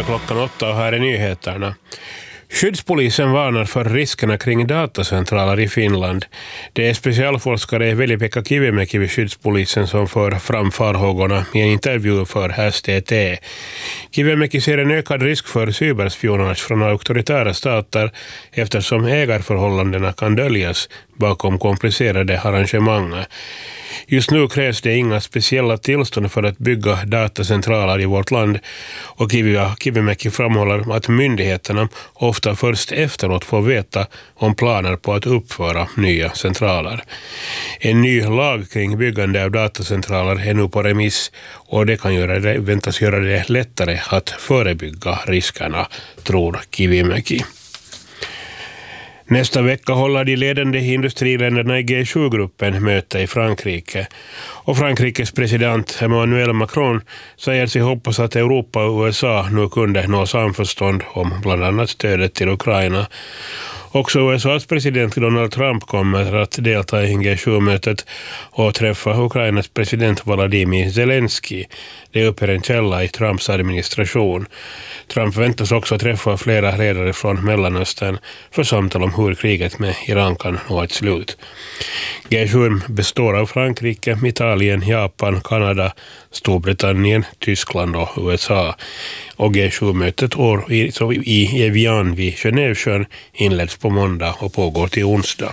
klockan 8 och här är nyheterna. Skyddspolisen varnar för riskerna kring datacentraler i Finland. Det är specialforskare Veli-Pekka Kivimäki vid Skyddspolisen som för fram farhågorna i en intervju för STT. Kivimäki ser en ökad risk för cyberspionage från auktoritära stater eftersom ägarförhållandena kan döljas bakom komplicerade arrangemang. Just nu krävs det inga speciella tillstånd för att bygga datacentraler i vårt land och Kivimäki framhåller att myndigheterna ofta först efteråt får veta om planer på att uppföra nya centraler. En ny lag kring byggande av datacentraler är nu på remiss och det kan väntas göra det lättare att förebygga riskerna, tror Kivimäki. Nästa vecka håller de ledande industriländerna i G7-gruppen möte i Frankrike. Och Frankrikes president Emmanuel Macron säger sig hoppas att Europa och USA nu kunde nå samförstånd om bland annat stödet till Ukraina. Också USAs president Donald Trump kommer att delta i G7-mötet och träffa Ukrainas president Volodymyr Zelensky. Det uppger en källa i Trumps administration. Trump väntas också träffa flera ledare från Mellanöstern för samtal om hur kriget med Iran kan nå ett slut. G7 består av Frankrike, Italien, Japan, Kanada, Storbritannien, Tyskland och USA. Och G7-mötet i Evian vid Genèvesjön inleds på måndag och pågår till onsdag.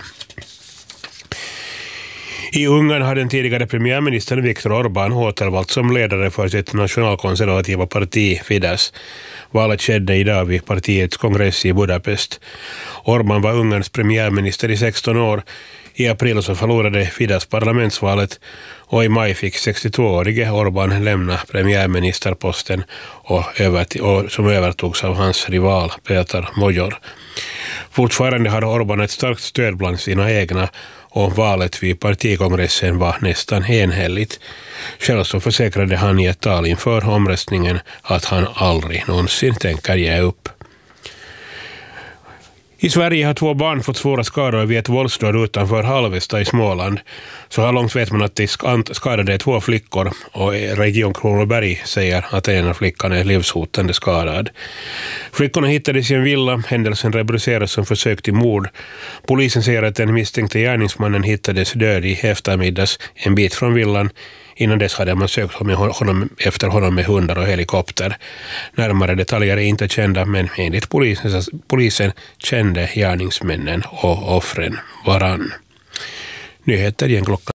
I Ungern har den tidigare premiärministern Viktor Orbán återvalts som ledare för sitt nationalkonservativa parti Fidesz. Valet skedde idag vid partiets kongress i Budapest. Orbán var Ungerns premiärminister i 16 år. I april så förlorade Fidesz parlamentsvalet och i maj fick 62-årige Orbán lämna premiärministerposten som övertogs av hans rival Peter Major. Fortfarande har Orbán ett starkt stöd bland sina egna och valet vid partikongressen var nästan enhälligt. Själv så försäkrade han i ett tal inför omröstningen att han aldrig någonsin tänker ge upp. I Sverige har 2 barn fått svåra skador vid ett våldsdåd utanför Halvesta i Småland. Så här långt vet man att de skadade 2 flickor och Region Kronoberg säger att en av flickan är livshotande skadad. Flickorna hittades i en villa, händelsen rubriceras som försök till mord. Polisen säger att den misstänkte gärningsmannen hittades död i eftermiddags en bit från villan. Innan dess hade man sökt efter honom med hundar och helikopter. Närmare detaljer är inte kända, men enligt polisen kände gärningsmännen och offren varann. Nyheter igen klockan.